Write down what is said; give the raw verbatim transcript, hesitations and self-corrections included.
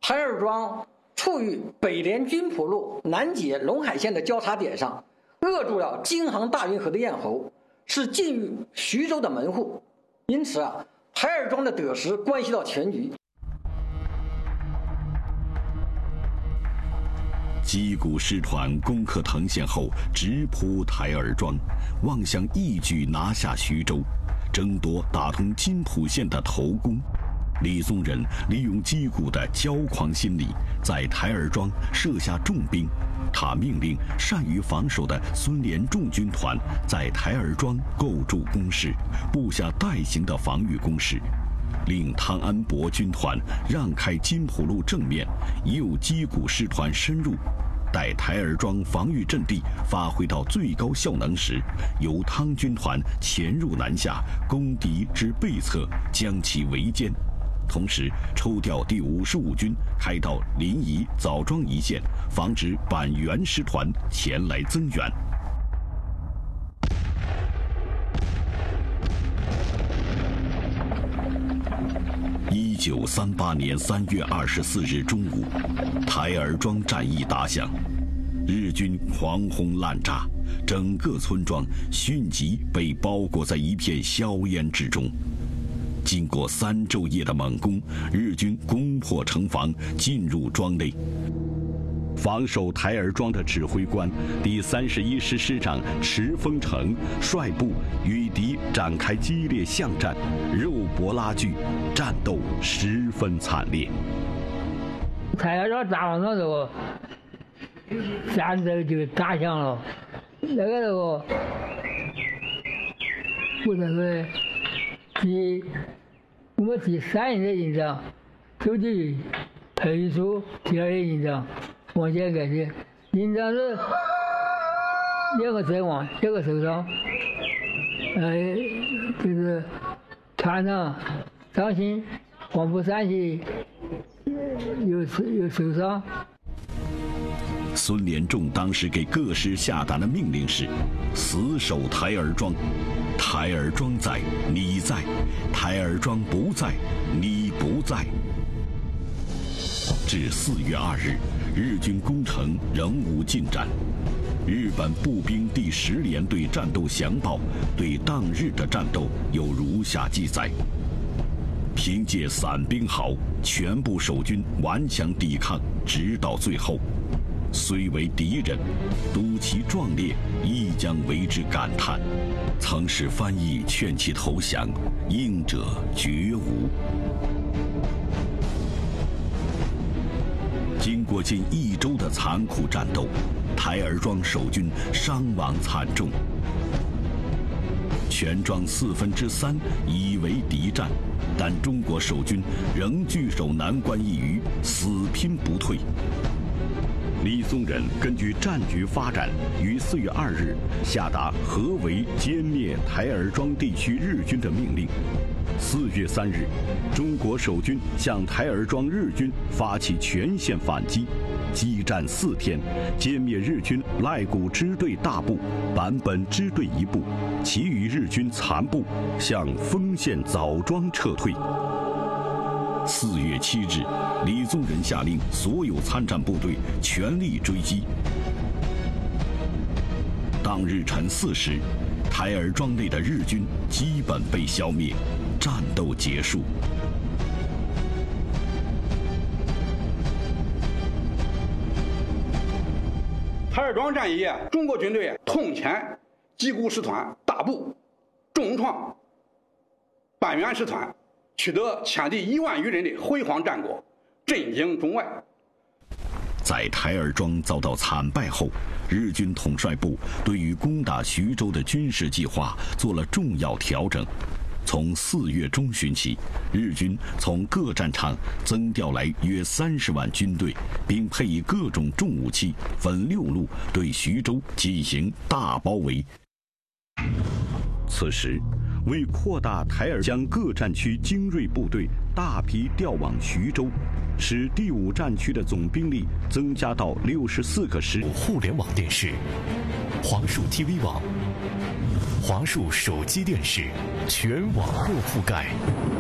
台儿庄处于北连军浦路南解陇海线的交叉点上，扼住了京杭大运河的咽喉，是进入徐州的门户。因此啊，台儿庄的得失关系到全局。 击鼓师团攻克藤县后，直扑台儿庄，望想一举拿下徐州，争夺打通津浦线的头功。李宗仁利用击鼓的骄狂心理，在台儿庄设下重兵。他命令善于防守的孙连仲军团在台儿庄构筑工事，布下带形的防御工事，令汤安伯军团让开津浦路正面，诱击鼓师团深入。待台儿庄防御阵地发挥到最高效能时，由汤军团潜入南下，攻敌之背侧，将其围歼。同时抽调第五十五军开到临沂、枣庄一线，防止板垣师团前来增援。一九三八年三月二十四日中午，台儿庄战役打响，日军狂轰滥炸，整个村庄迅即被包裹在一片硝烟之中。经过三昼夜的猛攻，日军攻破城防，进入庄内。防守台儿庄的指挥官第三十一师师长池峰城率部与敌展开激烈巷战，肉搏拉锯，战斗十分惨烈。 台儿庄打完的时候，战斗就打响了。那个时候，我认为第我们第三营的营长就地配出第二营营长王建改的，营长是两个阵亡，两个受伤，呃，就是团长张鑫、黄埔三期有有受伤。 孙连仲当时给各师下达的命令是：死守台儿庄，台儿庄在，你在；台儿庄不在，你不在。至四月二日，日军攻城仍无进展。日本步兵第十联队战斗详报对当日的战斗有如下记载：凭借散兵壕，全部守军顽强抵抗，直到最后。虽为敌人，睹其壮烈，亦将为之感叹。曾使翻译劝其投降，应者绝无。经过近一周的残酷战斗，台儿庄守军伤亡惨重，全庄四分之三已为敌占，但中国守军仍据守南关一隅，死拼不退。李宗仁根据战局发展，于四月二日下达合围歼灭台儿庄地区日军的命令。四月三日，中国守军向台儿庄日军发起全线反击，激战四天，歼灭日军赖谷支队大部、坂本支队一部，其余日军残部向丰县枣庄撤退。四月七日，李宗仁下令所有参战部队全力追击。当日晨四时，台儿庄内的日军基本被消灭，战斗结束。 台儿庄战役，中国军队痛歼击鼓师团大部、重创板垣师团，取得歼敌一万余人的辉煌战果，震惊中外。 在台儿庄遭到惨败后，日军统帅部对于攻打徐州的军事计划做了重要调整。从四月中旬起，日军从各战场增调来约三十万军队，并配以各种重武器，分六路对徐州进行大包围。此时，为扩大台儿将各战区精锐部队大批调往徐州，使第五战区的总兵力增加到六十四个师。 互联网电视，华数 T V 网，华数手机电视，全网络覆盖。